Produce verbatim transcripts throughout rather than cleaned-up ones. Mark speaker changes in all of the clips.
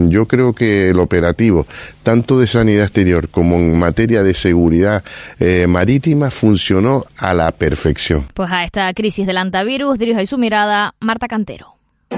Speaker 1: Yo creo que el operativo, tanto de sanidad exterior como en materia de seguridad eh, marítima, funcionó a la perfección.
Speaker 2: Pues a esta crisis del antivirus dirige su mirada Marta Cantero.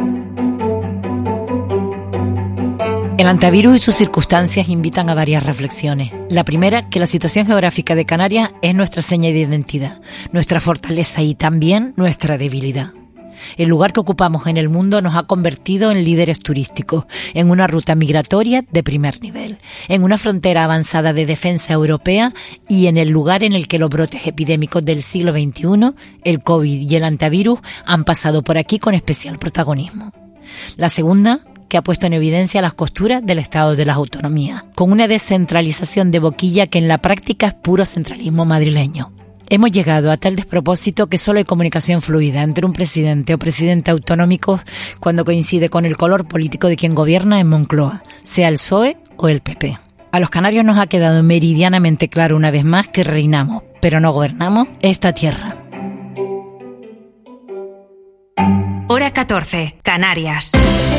Speaker 3: El antivirus y sus circunstancias invitan a varias reflexiones. La primera, que la situación geográfica de Canarias es nuestra seña de identidad, nuestra fortaleza y también nuestra debilidad. El lugar que ocupamos en el mundo nos ha convertido en líderes turísticos, en una ruta migratoria de primer nivel, en una frontera avanzada de defensa europea y en el lugar en el que los brotes epidémicos del siglo veintiuno, el COVID y el antivirus, han pasado por aquí con especial protagonismo. La segunda, que ha puesto en evidencia las costuras del Estado de las Autonomías, con una descentralización de boquilla que en la práctica es puro centralismo madrileño. Hemos llegado a tal despropósito que solo hay comunicación fluida entre un presidente o presidente autonómico cuando coincide con el color político de quien gobierna en Moncloa, sea el P S O E o el P P. A los canarios nos ha quedado meridianamente claro una vez más que reinamos, pero no gobernamos esta tierra.
Speaker 4: Hora catorce, Canarias.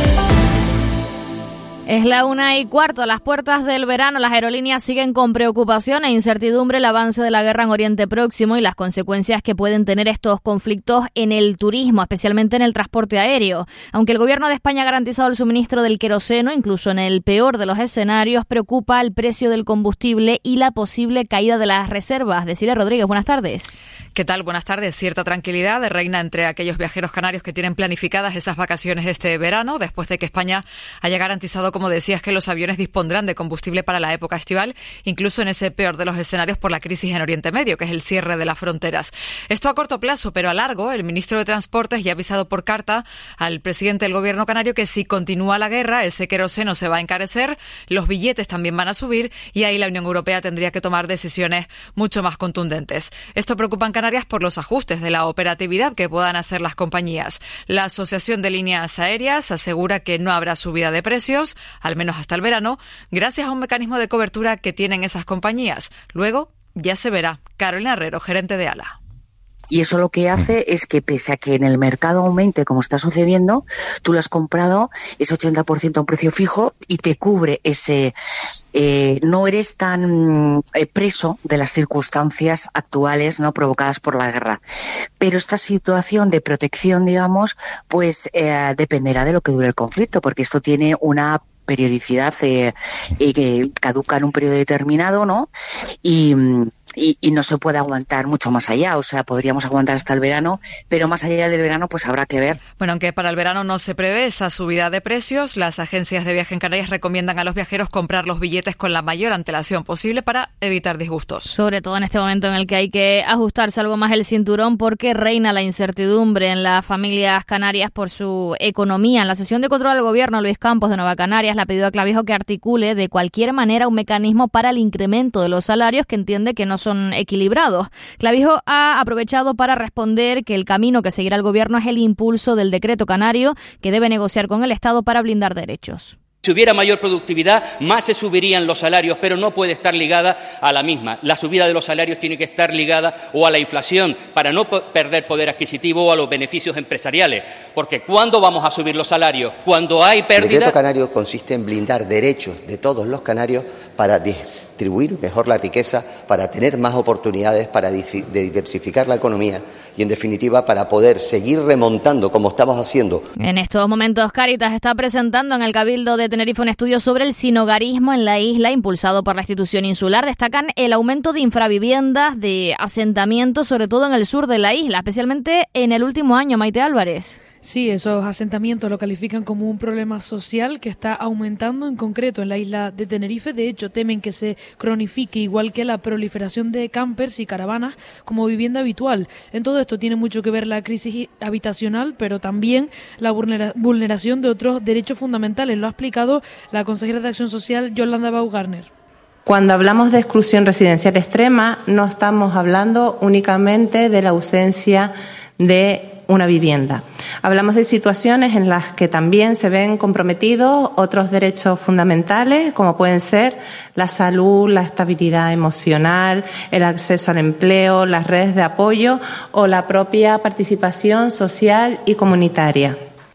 Speaker 2: Es la una y cuarto, a las puertas del verano. Las aerolíneas siguen con preocupación e incertidumbre el avance de la guerra en Oriente Próximo y las consecuencias que pueden tener estos conflictos en el turismo, especialmente en el transporte aéreo. Aunque el gobierno de España ha garantizado el suministro del queroseno, incluso en el peor de los escenarios, preocupa el precio del combustible y la posible caída de las reservas. Decilia Rodríguez, buenas tardes.
Speaker 5: ¿Qué tal? Buenas tardes. Cierta tranquilidad reina entre aquellos viajeros canarios que tienen planificadas esas vacaciones este verano, después de que España haya garantizado, como decías, que los aviones dispondrán de combustible para la época estival, incluso en ese peor de los escenarios por la crisis en Oriente Medio, que es el cierre de las fronteras. Esto a corto plazo, pero a largo, el ministro de Transportes ya ha avisado por carta al presidente del gobierno canario que si continúa la guerra, ese queroseno se va a encarecer, los billetes también van a subir y ahí la Unión Europea tendría que tomar decisiones mucho más contundentes. Esto preocupa en Canarias por los ajustes de la operatividad que puedan hacer las compañías. La Asociación de Líneas Aéreas asegura que no habrá subida de precios, al menos hasta el verano, gracias a un mecanismo de cobertura que tienen esas compañías. Luego ya se verá. Carolina Herrero, gerente de ALA.
Speaker 6: Y eso lo que hace es que, pese a que en el mercado aumente, como está sucediendo, tú lo has comprado ese ochenta por ciento a un precio fijo y te cubre ese... Eh, no eres tan eh, preso de las circunstancias actuales, no provocadas por la guerra. Pero esta situación de protección, digamos, pues eh, dependerá de lo que dure el conflicto, porque esto tiene una periodicidad eh, eh, que caduca en un periodo determinado, ¿no? Y... Y, y no se puede aguantar mucho más allá, o sea, podríamos aguantar hasta el verano, pero más allá del verano pues habrá que ver.
Speaker 5: Bueno, aunque para el verano no se prevé esa subida de precios, las agencias de viaje en Canarias recomiendan a los viajeros comprar los billetes con la mayor antelación posible para evitar disgustos.
Speaker 2: Sobre todo en este momento en el que hay que ajustarse algo más el cinturón porque reina la incertidumbre en las familias canarias por su economía. En la sesión de control del gobierno, Luis Campos de Nueva Canarias le ha pedido a Clavijo que articule de cualquier manera un mecanismo para el incremento de los salarios que entiende que no son equilibrados. Clavijo ha aprovechado para responder que el camino que seguirá el gobierno es el impulso del decreto canario que debe negociar con el Estado para blindar derechos.
Speaker 7: Si hubiera mayor productividad, más se subirían los salarios, pero no puede estar ligada a la misma. La subida de los salarios tiene que estar ligada o a la inflación para no perder poder adquisitivo o a los beneficios empresariales. Porque ¿cuándo vamos a subir los salarios? Cuando hay pérdida.
Speaker 8: El decreto canario consiste en blindar derechos de todos los canarios para distribuir mejor la riqueza, para tener más oportunidades, para diversificar la economía y, en definitiva, para poder seguir remontando como estamos haciendo.
Speaker 2: En estos momentos, Cáritas está presentando en el Cabildo de Tenerife un estudio sobre el sinhogarismo en la isla, impulsado por la institución insular. Destacan el aumento de infraviviendas, de asentamientos, sobre todo en el sur de la isla, especialmente en el último año, Maite Álvarez.
Speaker 9: Sí, esos asentamientos lo califican como un problema social que está aumentando en concreto en la isla de Tenerife. De hecho, temen que se cronifique, igual que la proliferación de campers y caravanas como vivienda habitual. En todo esto tiene mucho que ver la crisis habitacional, pero también la vulnera- vulneración de otros derechos fundamentales. Lo ha explicado la consejera de Acción Social, Yolanda Baumgartner.
Speaker 10: Cuando hablamos de exclusión residencial extrema, no estamos hablando únicamente de la ausencia de una vivienda. Hablamos de situaciones en las que también se ven comprometidos otros derechos fundamentales, como pueden ser la salud, la estabilidad emocional, el acceso al empleo, las redes de apoyo o la propia participación social y comunitaria.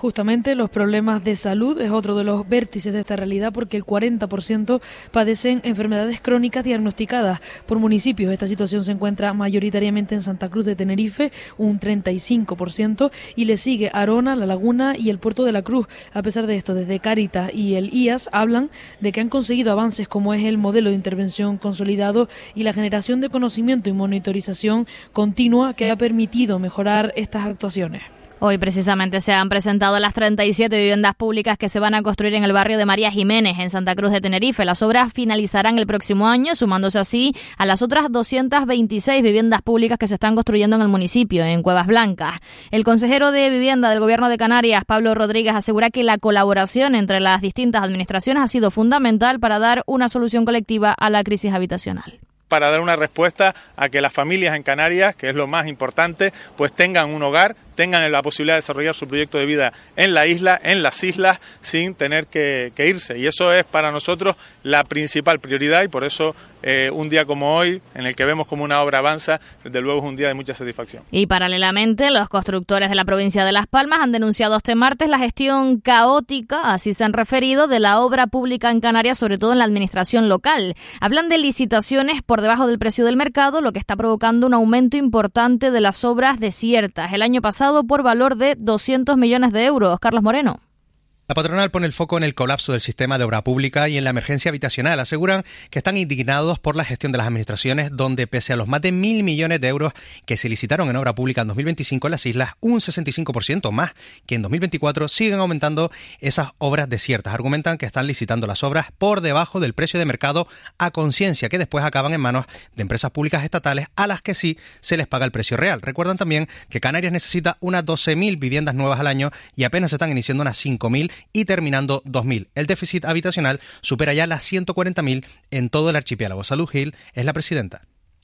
Speaker 9: Justamente los problemas de salud es otro de los vértices de esta realidad, porque el cuarenta por ciento padecen enfermedades crónicas diagnosticadas por municipios. Esta situación se encuentra mayoritariamente en Santa Cruz de Tenerife, un treinta y cinco por ciento, y le sigue Arona, La Laguna y el Puerto de la Cruz. A pesar de esto, desde Cáritas y el I A S hablan de que han conseguido avances como es el modelo de intervención consolidado y la generación de conocimiento y monitorización continua que ha permitido mejorar estas actuaciones.
Speaker 2: Hoy precisamente se han presentado las treinta y siete viviendas públicas que se van a construir en el barrio de María Jiménez, en Santa Cruz de Tenerife. Las obras finalizarán el próximo año, sumándose así a las otras doscientas veintiséis viviendas públicas que se están construyendo en el municipio, en Cuevas Blancas. El consejero de Vivienda del Gobierno de Canarias, Pablo Rodríguez, asegura que la colaboración entre las distintas administraciones ha sido fundamental para dar una solución colectiva a la crisis habitacional.
Speaker 11: Para dar una respuesta a que las familias en Canarias, que es lo más importante, pues tengan un hogar, tengan la posibilidad de desarrollar su proyecto de vida en la isla, en las islas, sin tener que, que irse. Y eso es para nosotros la principal prioridad, y por eso eh, un día como hoy, en el que vemos como una obra avanza, desde luego es un día de mucha satisfacción.
Speaker 2: Y paralelamente, los constructores de la provincia de Las Palmas han denunciado este martes la gestión caótica, así se han referido, de la obra pública en Canarias, sobre todo en la administración local. Hablan de licitaciones por debajo del precio del mercado, lo que está provocando un aumento importante de las obras desiertas. El año pasado por valor de doscientos millones de euros. Carlos Moreno.
Speaker 12: La patronal pone el foco en el colapso del sistema de obra pública y en la emergencia habitacional. Aseguran que están indignados por la gestión de las administraciones, donde pese a los más de mil millones de euros que se licitaron en obra pública en dos mil veinticinco en las islas, un sesenta y cinco por ciento más que en dos mil veinticuatro, siguen aumentando esas obras desiertas. Argumentan que están licitando las obras por debajo del precio de mercado a conciencia, que después acaban en manos de empresas públicas estatales a las que sí se les paga el precio real. Recuerdan también que Canarias necesita unas doce mil viviendas nuevas al año y apenas se están iniciando unas cinco mil y terminando dos mil. El déficit habitacional supera ya las ciento cuarenta mil en todo el archipiélago. Salud Gil es la presidenta.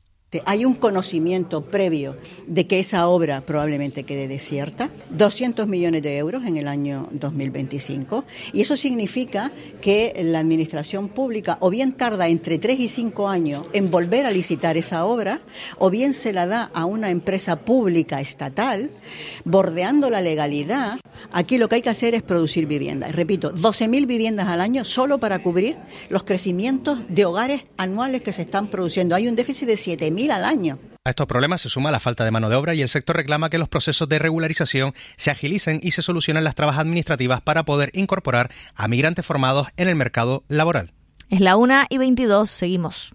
Speaker 13: Hay un conocimiento previo de que esa obra probablemente quede desierta, doscientos millones de euros en el año dos mil veinticinco, y eso significa que la administración pública o bien tarda entre tres y cinco años en volver a licitar esa obra, o bien se la da a una empresa pública estatal, bordeando la legalidad. Aquí lo que hay que hacer es producir viviendas. Repito, doce mil viviendas al año solo para cubrir los crecimientos de hogares anuales que se están produciendo. Hay un déficit de siete mil al año.
Speaker 12: A estos problemas se suma la falta de mano de obra y el sector reclama que los procesos de regularización se agilicen y se solucionen las trabas administrativas para poder incorporar a migrantes formados en el mercado laboral.
Speaker 2: Es la una y veintidós, seguimos.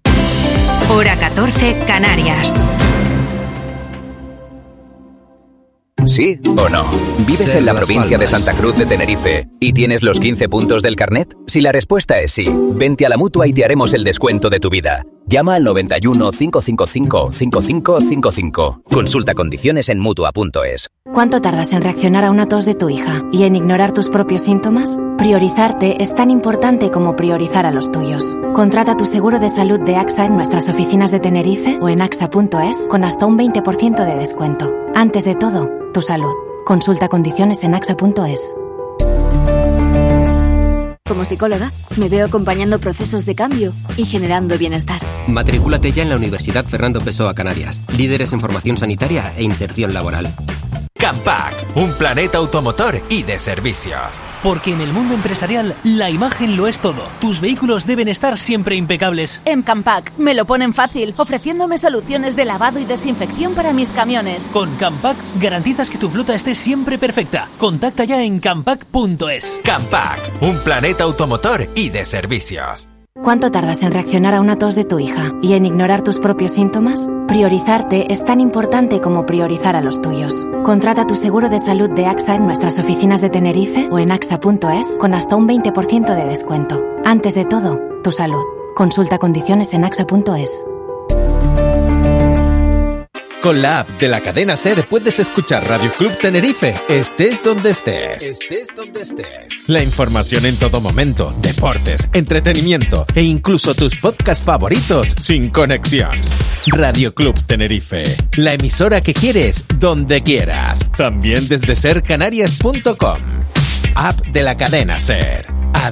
Speaker 4: Hora catorce, Canarias.
Speaker 14: ¿Sí o no? ¿Vives en la provincia de Santa Cruz de Tenerife y tienes los quince puntos del carnet? Si la respuesta es sí, vente a la Mutua y te haremos el descuento de tu vida. Llama al noventa y uno, cinco cinco cinco, cinco cinco cinco cinco. Consulta condiciones en Mutua punto es.
Speaker 15: ¿Cuánto tardas en reaccionar a una tos de tu hija y en ignorar tus propios síntomas? Priorizarte es tan importante como priorizar a los tuyos. Contrata tu seguro de salud de AXA en nuestras oficinas de Tenerife o en axa punto es con hasta un veinte por ciento de descuento. Antes de todo, tu salud. Consulta condiciones en axa punto es.
Speaker 16: Como psicóloga, me veo acompañando procesos de cambio y generando bienestar.
Speaker 17: Matrículate ya en la Universidad Fernando Pessoa Canarias, líderes en formación sanitaria e inserción laboral.
Speaker 18: Campac, un planeta automotor y de servicios.
Speaker 19: Porque en el mundo empresarial, la imagen lo es todo. Tus vehículos deben estar siempre impecables.
Speaker 20: En Campac me lo ponen fácil, ofreciéndome soluciones de lavado y desinfección para mis camiones.
Speaker 19: Con Campac garantizas que tu flota esté siempre perfecta. Contacta ya en campac punto es.
Speaker 18: Campac, un planeta automotor y de servicios.
Speaker 15: ¿Cuánto tardas en reaccionar a una tos de tu hija y en ignorar tus propios síntomas? Priorizarte es tan importante como priorizar a los tuyos. Contrata tu seguro de salud de AXA en nuestras oficinas de Tenerife o en axa punto es con hasta un veinte por ciento de descuento. Antes de todo, tu salud. Consulta condiciones en axa punto es.
Speaker 21: Con la app de la cadena SER puedes escuchar Radio Club Tenerife, estés donde estés. Estés donde estés. La información en todo momento, deportes, entretenimiento e incluso tus podcasts favoritos sin conexión. Radio Club Tenerife, la emisora que quieres donde quieras. También desde ser canarias punto com. App de la cadena SER.